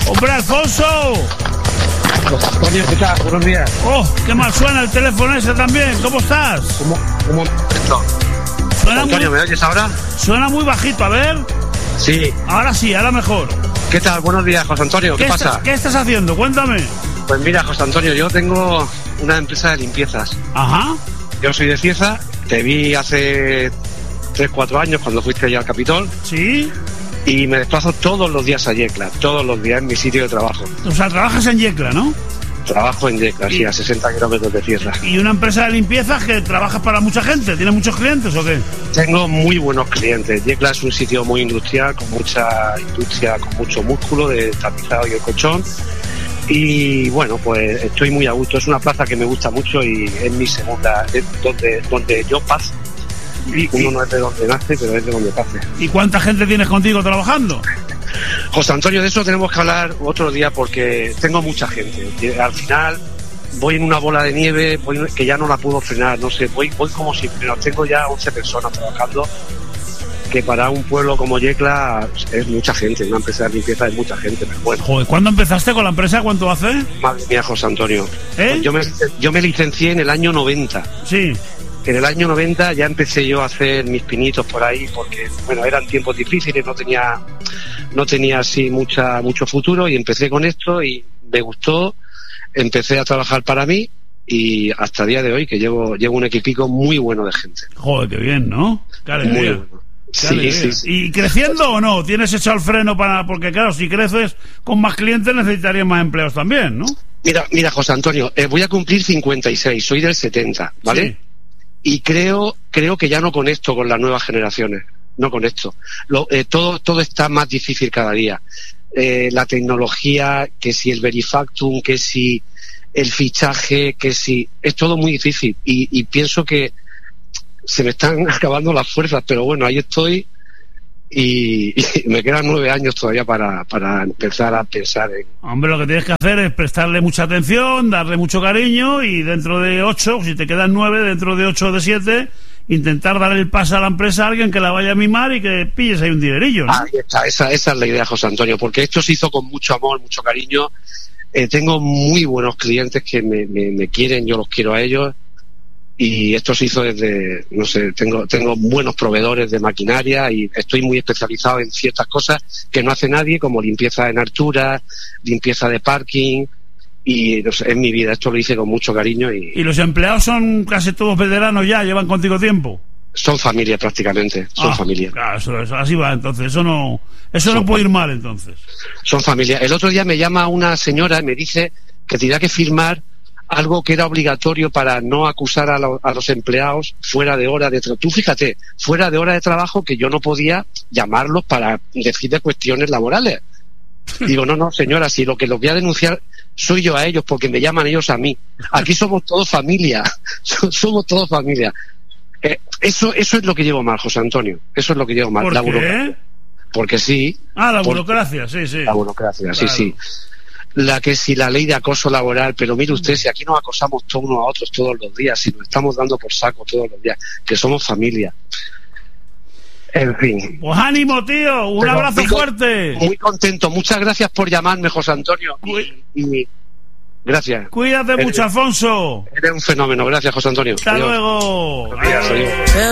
¡Hombre, Alfonso! Antonio, ¿qué tal? Buenos días. ¡Oh, qué mal suena el teléfono ese también! ¿Cómo estás? ¿Cómo? Suena Antonio, ¿me oyes ahora? Suena muy bajito, a ver. Sí. Ahora sí, ahora mejor. ¿Qué tal? Buenos días, José Antonio. ¿Qué pasa? ¿Qué estás haciendo? Cuéntame. Pues mira, José Antonio, yo tengo una empresa de limpiezas. Ajá. Yo soy de Cieza, te vi hace 3-4 años cuando fuiste ya al Capitol. ¿Sí? Y me desplazo todos los días a Yecla, todos los días en mi sitio de trabajo. O sea, trabajas en Yecla, ¿no? Trabajo en Yecla, sí, a 60 kilómetros de Cieza. ¿Y una empresa de limpieza que trabajas para mucha gente? ¿Tienes muchos clientes o qué? Tengo muy buenos clientes. Yecla es un sitio muy industrial, con mucha industria, con mucho músculo de tapizado y el colchón. Y bueno, pues estoy muy a gusto. Es una plaza que me gusta mucho y es mi segunda, es donde yo paso. Uno no es de donde nace, pero es de donde pase. ¿Y cuánta gente tienes contigo trabajando? José Antonio, de eso tenemos que hablar otro día porque tengo mucha gente. Al final voy en una bola de nieve, que ya no la puedo frenar, no sé, voy como si tengo ya 11 personas trabajando, que para un pueblo como Yecla es mucha gente, una empresa de limpieza es mucha gente, pero bueno. Joder, ¿cuándo empezaste con la empresa? ¿Cuánto hace? Madre mía, José Antonio. ¿Eh? Yo me licencié en el año 90. Sí. En el año 90 ya empecé yo a hacer mis pinitos por ahí porque, bueno, eran tiempos difíciles, no tenía así mucho futuro y empecé con esto y me gustó, empecé a trabajar para mí y hasta el día de hoy que llevo un equipico muy bueno de gente. Joder, qué bien, ¿no? Qué alegría. Muy bueno. Sí. ¿Y creciendo o no? ¿Tienes echado el freno porque claro, si creces con más clientes necesitarías más empleados también, ¿no? Mira, José Antonio, voy a cumplir 56, soy del 70, ¿vale? Sí. Y creo que ya no conecto con las nuevas generaciones, no conecto. Todo está más difícil cada día. La tecnología, que si el Verifactum, que si el fichaje, que si... Es todo muy difícil y pienso que se me están acabando las fuerzas, pero bueno, ahí estoy y me quedan 9 años todavía para empezar a pensar en... Hombre, lo que tienes que hacer es prestarle mucha atención, darle mucho cariño y dentro de 8, si te quedan 9, dentro de 8 o de 7, intentar dar el paso a la empresa a alguien que la vaya a mimar y que pilles ahí un dinerillo, ¿no? Ahí está, esa es la idea, José Antonio, porque esto se hizo con mucho amor, mucho cariño. Tengo muy buenos clientes que me quieren, yo los quiero a ellos. Y esto se hizo desde, no sé, tengo buenos proveedores de maquinaria y estoy muy especializado en ciertas cosas que no hace nadie, como limpieza en altura, limpieza de parking, y no sé, es mi vida, esto lo hice con mucho cariño. ¿Y los empleados son casi todos veteranos ya? ¿Llevan contigo tiempo? Son familia prácticamente, son familia. Claro, eso, así va, entonces, eso no puede ir mal, entonces. Son familia. El otro día me llama una señora y me dice que tenía que firmar algo que era obligatorio para no acusar a los empleados fuera de hora de trabajo. Tú fíjate, fuera de hora de trabajo, que yo no podía llamarlos para decir de cuestiones laborales. Digo, no, señora, si lo que los voy a denunciar soy yo a ellos, porque me llaman ellos a mí. Aquí somos todos familia, somos todos familia. Eso es lo que llevo mal, José Antonio. Eso es lo que llevo mal. ¿Por la qué? burocracia. Porque sí. La burocracia, sí. La burocracia, claro. sí. La ley de acoso laboral, pero mire usted, si aquí nos acosamos todos unos a otros todos los días, si nos estamos dando por saco todos los días, que somos familia. En fin. Pues ánimo, tío, un abrazo fuerte. Muy contento, muchas gracias por llamarme, José Antonio. Y gracias. Cuídate mucho, Alfonso. Eres un fenómeno, gracias, José Antonio. Hasta luego. Adiós.